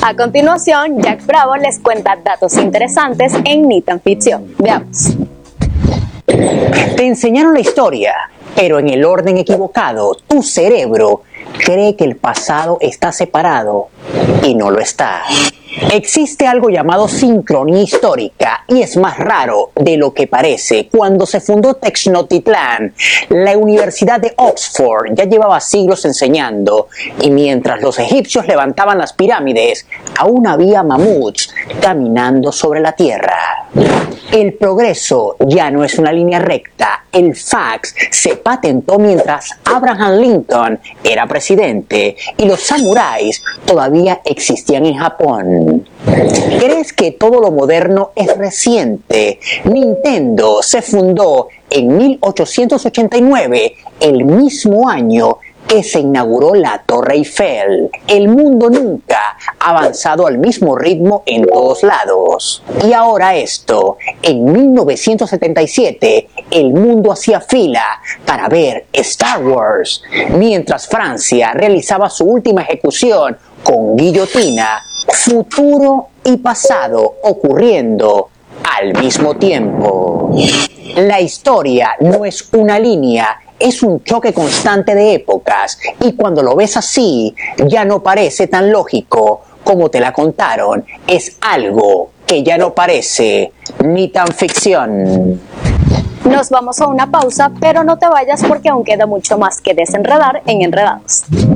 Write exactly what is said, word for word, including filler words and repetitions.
A continuación, Jack Bravo les cuenta datos interesantes en Ni tan ficción. Veamos. Te enseñaron la historia, pero en el orden equivocado. Tu cerebro cree que el pasado está separado y no lo está. Existe algo llamado sincronía histórica y es más raro de lo que parece. Cuando se fundó Tenochtitlán, la Universidad de Oxford ya llevaba siglos enseñando, y mientras los egipcios levantaban las pirámides, aún había mamuts caminando sobre la tierra. El progreso ya no es una línea recta. El fax se patentó mientras Abraham Lincoln era presidente y los samuráis todavía existían en Japón. ¿Crees que todo lo moderno es reciente? Nintendo se fundó en mil ochocientos ochenta y nueve, el mismo año que se inauguró la Torre Eiffel. El mundo nunca ha avanzado al mismo ritmo en todos lados. Y ahora esto, en mil novecientos setenta y siete, el mundo hacía fila para ver Star Wars, mientras Francia realizaba su última ejecución con guillotina. Futuro y pasado ocurriendo al mismo tiempo. La historia no es una línea, es un choque constante de épocas, y cuando lo ves así, ya no parece tan lógico como te la contaron. Es algo que ya no parece ni tan ficción. Nos vamos a una pausa, pero no te vayas porque aún queda mucho más que desenredar en Enredados.